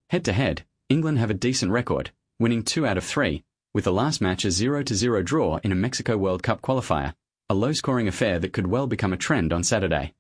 Head-to-head, England have a decent record, winning 2 out of 3, with the last match a 0-0 draw in a Mexico World Cup qualifier, a low-scoring affair that could well become a trend on Saturday.